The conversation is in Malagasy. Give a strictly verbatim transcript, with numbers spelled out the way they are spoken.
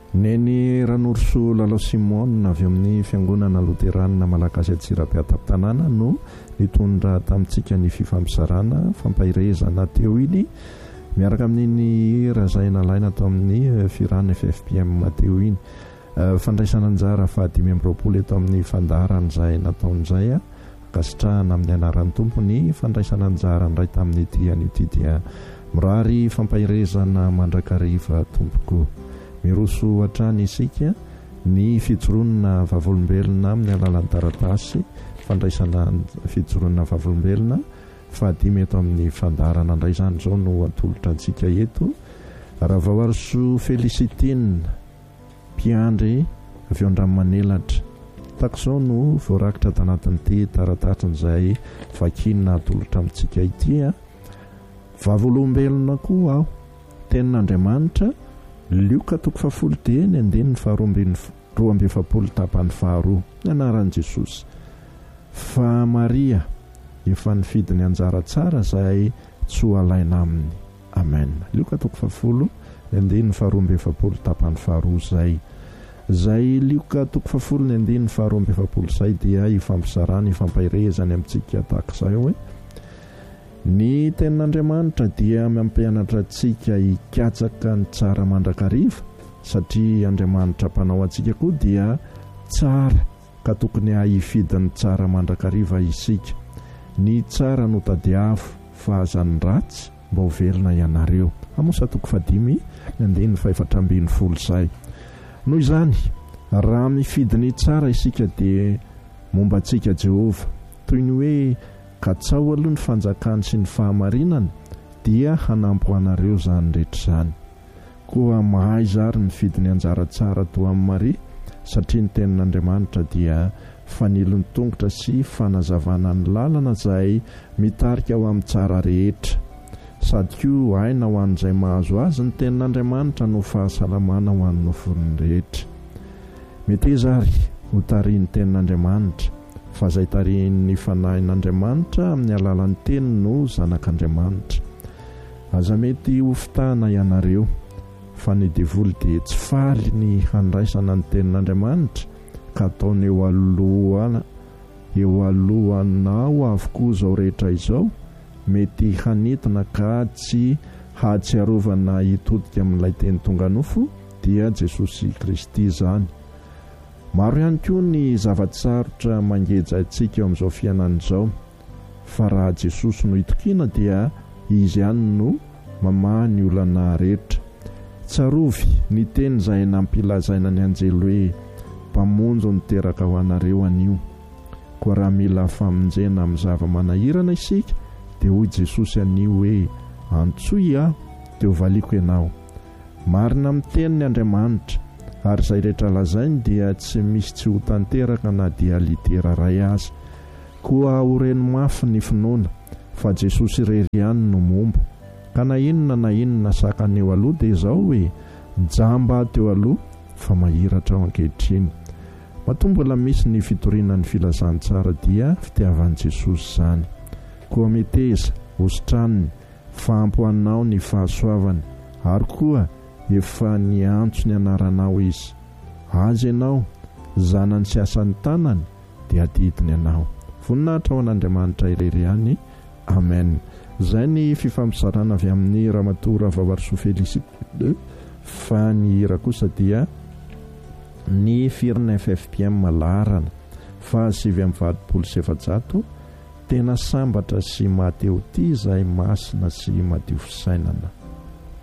neny Ranoroso Lalao Simon avy amin'ny fiangonana Loteranina Malagasy Atsirabe Ataptanana no nitondra tamintsika ny fifampisarana fampahirezana teo iny miaraka amin'iny razaina laina tao amin'ny firana F F P M teo iny fandraisana anjara fahadimy amby roapolo eto amin'ny fandaharan'izay nataon'izay a kasitrahana amin'ny anaran'ny tompony fandraisana anjara ndray tamin'ny ity an'ity dia mirary fampahirezana mandrakariva tompoko miroso hatrany isika ny fijoroana vavolombelona amin'ny alalan'ny taratasy fandraisana fijoroana vavolombelona fahadimy eto amin'ny fandarana indray izany izao no atolotra antsika eto Ravaoarso Félicitine mpiandry avy ao Andranomanelatra tahaka izao no voarakitra tanatin'ity taratasy izay vakina atolotra amintsika ity a vavolombelona koa aho tenin'Andriamanitra Luka toko fafolo teny andiny faharoambin'ny roa amby efapolo tapany faharoa ny anaran'i Jesosy fa Maria efa nifidy ny anjara tsara izay tsy ho alaina aminy. Amen. Luka toko fafolo andiny faharoa amby efapolo tapany faharoa izay izay Luka toko fafolo andiny faharoa amby efapolo izay dia ifampisarana ifampahirezany amintsika tahaka izay hoe ny tenin'Andriamanitra dia mampianatra antsika hikatsaka ny tsara mandrakariva satria Andriamanitra mpanao antsika koa dia tsara ka tokony hahifidy ny tsara mandrakariva isika. Ny tsara no tadiavo fa azany ratsy mba ho velona ianareo. Amosa toko fadimy andiny faefatra ambin'ny folo izay. Noho izany raha mifidy ny tsara isika dia momba antsika Jehova toy ny hoe katsao aloha ny fanjakany sy ny fahamarinana dia hanampy anareo izany rehetra izany. Koa mahay zary mifidy ny anjara tsara toa amin'ny Maria satria ny tenin'Andriamanitra dia fanilony tongotra sy fanazavana ny lalana izay mitarika ao amin'ny tsara rehetra sady koa aina ho an'izay mahazo azy ny tenin'Andriamanitra no fahasalamana ho an'ny nofony rehetra. Mety zary ho tarihin'ny tenin'Andriamanitra fa izay tarihin'ny fanahin'Andriamanitra amin'ny alalan'ny teny no zanak'Andriamanitra. Aza mety ho fitahana ianareo fa ny devoly dia tsy faly ny handraisana ny tenin'Andriamanitra ka ataony eo aloha eo alohanao avokoa izao rehetra izao mety hanetana ka tsy hatsiarovana hitodika amin'ilay teny tonga nofo dia Jesosy Kristy izany. Maro ihany koa ny zavatsarotra mangeja antsika eo amin'izao fiainana izao fa raha Jesosy no hitokiana dia izy ihany no mamaha ny olana rehetra. Tsarovy ny teny izay nampilazaina ny anjely hoe mpamonjo niteraka ho anareo anio. Koa raha mila famonjena amin'ny zava-manahirana isika dia hoy Jesosy anio hoe antsoy aho dia ho valiako ianao. Marina amin'ny tenin'ny Andriamanitra ary izay rehetra lazainy dia tsy misy tsy ho tanteraka na dia litera ray azy. Koa horeny mafy ny finoana fa Jesosy irery ihany no momba ka na inona na inona sakany eo aloha dia izao hoe jamba teo aloha fa mahiratra ao ankehitriny. Matombola misy ny fitorinan'ny filazantsara dia fitiavan'i Jesosy izany. Koa meteza ositraniny fampoanao ny fahasoavany ary koa efa niantso ny anaranao izy. Azy ianao zanany sy asan'ny tanany dia adidiny ianao. Voninahitra ho an'Andriamanitra irery ihany. Amen. Izay ny fifampisarana avy amin'ny Ramatoa Ravaoarso Félicitine fa ny hira kosa dia ny firana F F P M laharana fa sivy amby valopolo sy efajato tena sambatra sy mahateo ty izay masina sy madio fisainana.